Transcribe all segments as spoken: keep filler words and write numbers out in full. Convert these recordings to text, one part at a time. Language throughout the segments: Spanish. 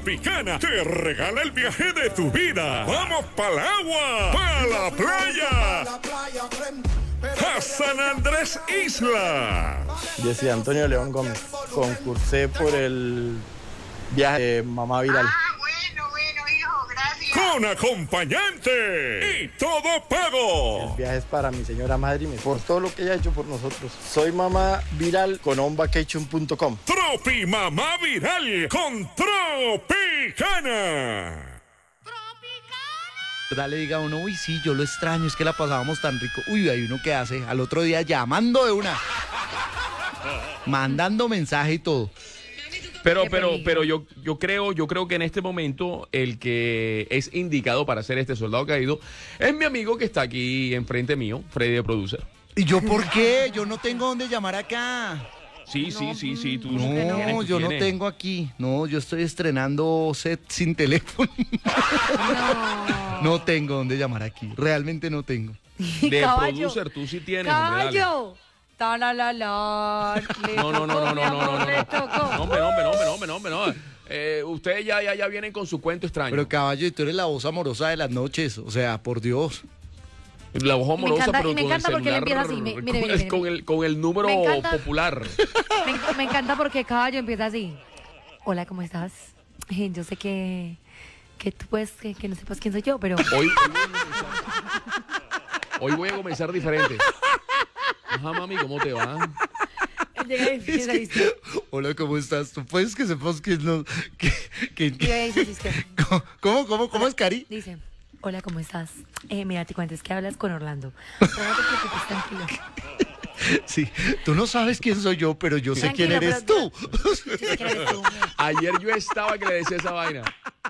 Tropicana te regala el viaje de tu vida. ¡Vamos para el agua! ¡Para la playa! ¡A San Andrés Isla! Yo soy Antonio León Gómez. Concursé por el viaje de Mamá Viral. Ah, bueno, bueno, hijo, gracias. Con acompañante y todo pago. El viaje es para mi señora madre y mi- por todo lo que ella ha hecho por nosotros. Soy Mamá Viral con on vacation punto com. Tropi Mamá Viral con Tropicana. Le diga a uno, uy, sí, yo lo extraño, es que la pasábamos tan rico. Uy, hay uno que hace al otro día llamando de una, mandando mensaje y todo. Pero, Qué pero, peligro. pero yo, yo creo, yo creo que en este momento el que es indicado para hacer este soldado caído es mi amigo que está aquí enfrente mío, Freddy de Producer. ¿Y yo por qué? Yo no tengo dónde llamar acá. Sí, sí, sí, sí, tú No, tienes, tú yo no tienes. tengo aquí. No, yo estoy estrenando set sin teléfono. No. No tengo dónde llamar aquí. Realmente no tengo. De Caballo. Producer, tú sí tienes, hombre, dale. Caballo. Ta la la la. Le No, no, no, tocó, no, mi no, no, amor, no, le no. tocó. No, hombre, no, hombre, no, hombre, no, hombre, no, hombre, no. Eh, ustedes ya, ya, ya vienen con su cuento extraño. Pero caballo, y tú eres la voz amorosa de las noches. O sea, por Dios. La voz me amorosa, encanta- pero y me con el encanta porque él celular, empieza así, me- mire, con, mire, el- mire. con el, con el número Me encanta. popular. Me, me encanta porque Caballo empieza así. Hola, ¿cómo estás? Eh, Yo sé que, que tú puedes, que, que no sepas quién soy yo, pero Hoy, hoy, voy a comenzar, hoy voy a comenzar diferente. Ajá, mami, ¿cómo te va? llega y empieza a decir, Hola, ¿cómo estás? ¿Tú puedes que sepas que no... Que, que- llega y dice, así, es que- ¿Cómo, cómo, cómo es, Cari? dice, hola, ¿cómo estás? Eh, mira, te cuento, es que hablas con Orlando. Pero no te preocupes, tranquilo. Sí, tú no sabes quién soy yo, pero yo sé Tranquilo, quién eres pero- tú. Yo sé quién eres tú. Ayer yo estaba que le decía esa vaina.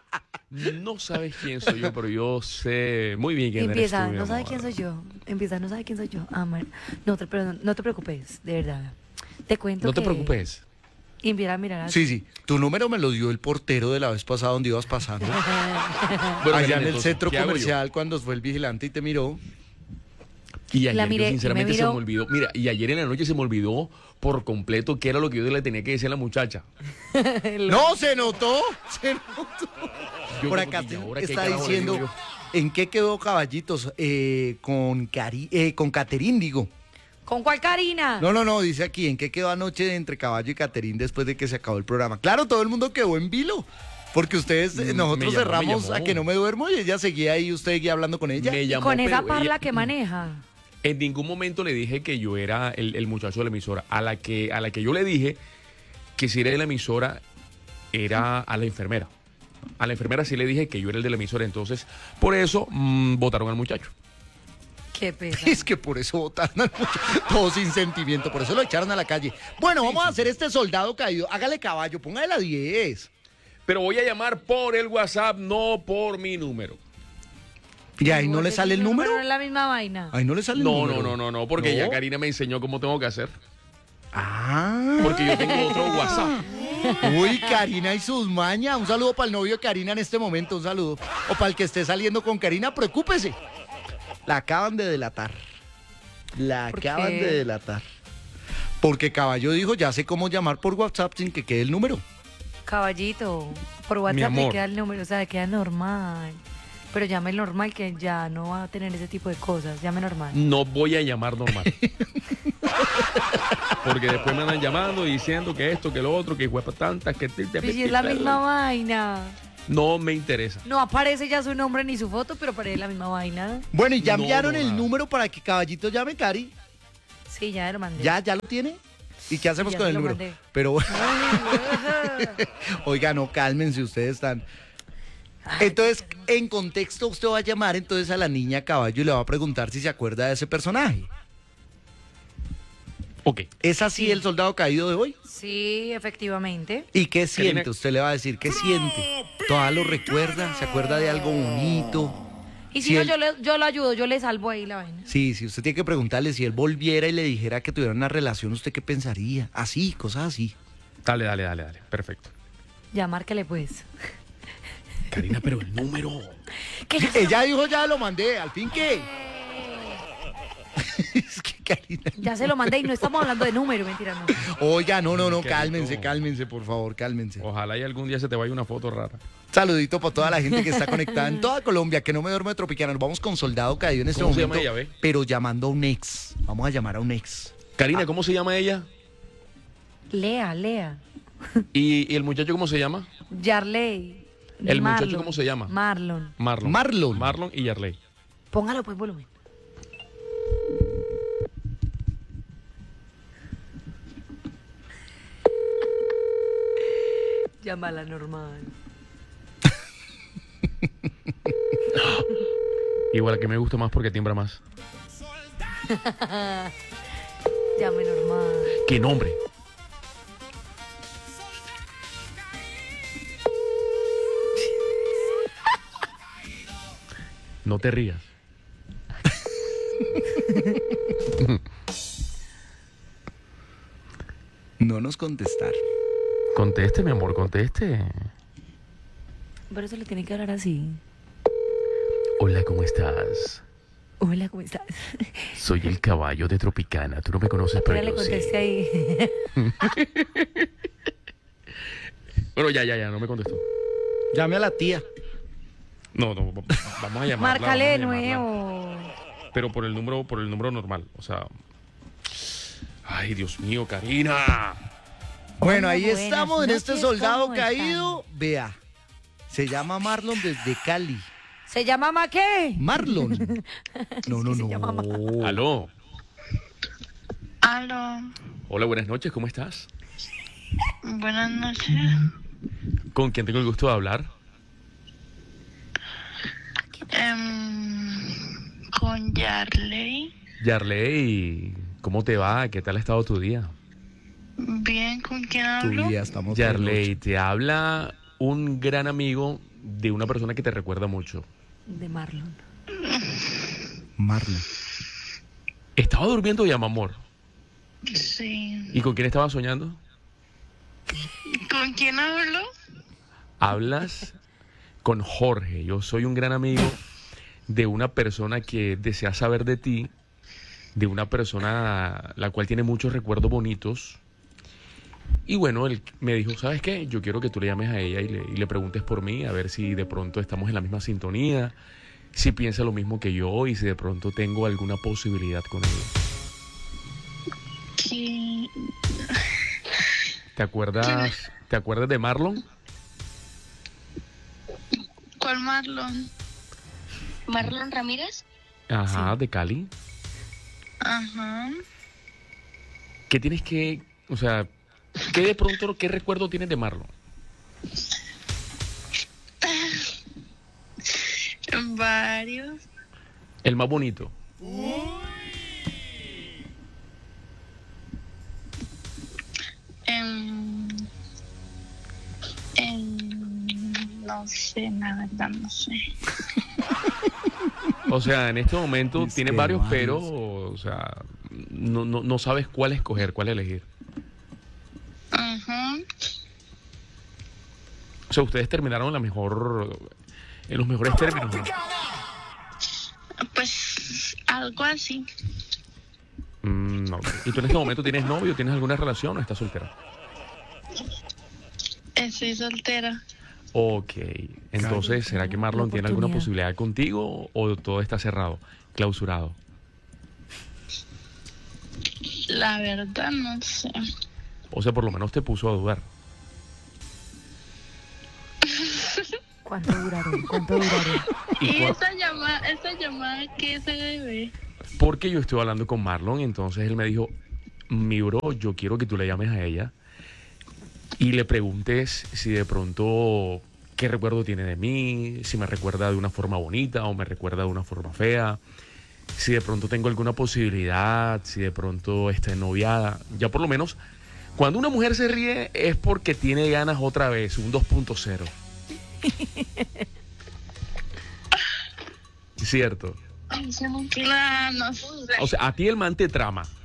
No sabes quién soy yo, pero yo sé muy bien quién Empieza, eres tú, mi no sabe amor. quién soy yo. Empieza, no sabe quién soy yo. Ah, Mar, no te, pero no te preocupes, de verdad. Te cuento No te que- preocupes. Y empieza a mirar así. Sí, sí, tu número me lo dio el portero de la vez pasada donde ibas pasando. Bueno, Allá Karina, en el entonces, centro ¿qué hago yo? comercial cuando fue el vigilante y te miró. Y ayer La yo miré y me sinceramente se miró. me olvidó. Mira, y ayer en la noche se me olvidó por completo qué era lo que yo le tenía que decir a la muchacha. No, se notó, se notó. Yo Por como acá que, te- ¿y ahora qué está carajo le diciendo, digo ¿en qué quedó Caballitos? Eh, con Cari, eh, con Caterín, digo. ¿Con cuál Karina? No, no, no, dice aquí, ¿en qué quedó anoche entre Caballo y Caterín después de que se acabó el programa? Claro, todo el mundo quedó en vilo, porque ustedes, eh, Mm, nosotros me llamó, cerramos me llamó. a que no me duermo y ella seguía ahí, usted seguía hablando con ella. Me Y llamó, con esa pero parla ella- que maneja. En ningún momento le dije que yo era el, el muchacho de la emisora. A la que a la que yo le dije que si era de la emisora era a la enfermera. A la enfermera sí le dije que yo era el de la emisora. Entonces, por eso mm, votaron al muchacho. Qué pesa. Es que por eso votaron al muchacho, todo sin sentimiento, por eso lo echaron a la calle. Bueno, vamos a hacer este soldado caído. Hágale Caballo, póngale la diez. Pero voy a llamar por el WhatsApp, no por mi número. ¿Y ahí no le sale el número? No es la misma vaina. Ahí no le sale el No, número. no, no, no, no, porque ¿No? ya Karina me enseñó cómo tengo que hacer. Ah. Porque yo tengo otro WhatsApp. Uy, Karina y sus mañas. Un saludo para el novio de Karina en este momento, un saludo. O para el que esté saliendo con Karina, preocúpese. La acaban de delatar. La ¿Por acaban qué? de delatar. Porque Caballo dijo, ya sé cómo llamar por WhatsApp sin que quede el número. Caballito, por WhatsApp le amor. queda el número, o sea, le queda normal. Pero llame normal que ya no va a tener ese tipo de cosas. Llame normal. No voy a llamar normal. Porque después me andan llamando y diciendo que esto, que lo otro, que huepa tantas, que... Pues si es la misma vaina. No me interesa. No aparece ya su nombre ni su foto, pero aparece la misma vaina. Bueno, y ya No, enviaron no, el nada. número para que Caballito llame, Cari. Sí, ya lo mandé. ¿Ya, ya lo tiene? ¿Y qué hacemos ya con se el lo número? mandé. Pero Ay, oiga, no, cálmense, ustedes están... Entonces, en contexto, usted va a llamar entonces a la niña Caballo y le va a preguntar si se acuerda de ese personaje. Ok. ¿Es así Sí. el soldado caído de hoy? sí, efectivamente. ¿Y qué siente? Karina- Usted le va a decir, ¿qué siente? ¿Todavía lo recuerda? ¿Se acuerda de algo bonito? Y si Si no, él- yo, le, yo lo ayudo, yo le salvo ahí la vaina. Sí, sí, usted tiene que preguntarle si él volviera y le dijera que tuviera una relación, ¿usted qué pensaría? Así, cosas así. Dale, dale, dale, dale. Perfecto. Ya, márquele pues. Karina, pero el número... ¿Qué? Ella dijo, ya lo mandé, al fin qué. Es que, Karina. Ya se lo mandé y no estamos hablando de número, mentira, no. Oiga, no, no, no, Qué cálmense, rico. cálmense, por favor, cálmense. Ojalá y algún día se te vaya una foto rara. Saludito para toda la gente que está conectada en toda Colombia, que no me duerme de Tropicana. Nos vamos con Soldado Caído en este ¿Cómo se momento, llama ella, ve? pero llamando a un ex. Vamos a llamar a un ex. Karina, ¿cómo se llama ella? Lea, Lea. ¿Y, y el muchacho cómo se llama? Yarley. ¿El Marlon. muchacho cómo se llama? Marlon. Marlon. Marlon. Marlon y Yarley. Póngalo pues volumen. Llámala normal. Igual a que me gusta más porque tiembla más. Llame normal. ¿Qué nombre? No te rías. No nos contestar. Conteste, mi amor, conteste. Pero eso le tiene que hablar así. Hola, ¿cómo estás? Hola, ¿cómo estás? Soy el caballo de Tropicana. Tú no me conoces, pero Ya le yo contesté sí. ahí. Bueno, ya, ya, ya, no me contestó. Llame a la tía. No, no, va- vamos a llamarla. Márcale de vamos a llamarla. nuevo. Pero por el número, por el número normal. O sea. Ay, Dios mío, Karina. Bueno, Hola, ahí buenas estamos en este noches, soldado ¿cómo caído. Vea, se llama Marlon desde Cali. ¿Se llama Ma qué? Marlon. No, no, Sí, se llama Ma- no. Aló. Aló, Hola, buenas noches, ¿cómo estás? buenas noches. ¿Con quién tengo el gusto de hablar? Em, con Yarley. Yarley, ¿cómo te va? ¿Qué tal ha estado tu día? Bien, ¿con quién Tu hablo? día estamos. Yarley, te habla un gran amigo de una persona que te recuerda mucho. De Marlon. Marlon. Estaba durmiendo ya, mi amor. Sí. ¿Y con quién estaba soñando? ¿Con quién hablo? Hablas con Jorge. Yo soy un gran amigo de una persona que desea saber de ti, de una persona la cual tiene muchos recuerdos bonitos. Y bueno, él me dijo, ¿sabes qué? Yo quiero que tú le llames a ella y le, y le preguntes por mí, a ver si de pronto estamos en la misma sintonía, si piensa lo mismo que yo y si de pronto tengo alguna posibilidad con ella. ¿Quién? ¿Te acuerdas, ¿te acuerdas de Marlon? ¿Cuál Marlon? ¿Marlon Ramírez? Ajá, de Cali. Ajá. ¿Qué tienes que, o sea, qué de pronto, qué recuerdo tienes de Marlon? Varios. El más bonito. Em, em, no sé, la verdad, no sé. O sea, en este momento Es tienes que varios, varios. pero, o sea, no, no, no sabes cuál escoger, cuál elegir. Ajá. O sea, ustedes terminaron la mejor, en los mejores términos, ¿no? Pues algo así. Mm, no. ¿Y tú en este momento tienes novio, tienes alguna relación o estás soltera? Estoy soltera. Ok, entonces, ¿será que Marlon La tiene alguna oportunidad. posibilidad contigo o todo está cerrado, clausurado? La verdad, no sé. O sea, por lo menos te puso a dudar. ¿Cuánto duraron? ¿Cuánto duraron? ¿Y ¿Y cua- esta llamada, esta llamada qué se debe? Porque yo estoy hablando con Marlon, entonces él me dijo, mi bro, yo quiero que tú le llames a ella y le preguntes si de pronto qué recuerdo tiene de mí, si me recuerda de una forma bonita o me recuerda de una forma fea, si de pronto tengo alguna posibilidad, si de pronto está noviada. Ya por lo menos, cuando una mujer se ríe es porque tiene ganas otra vez, un dos punto cero. ¿Cierto? No, no sé. O sea, a ti el man te trama.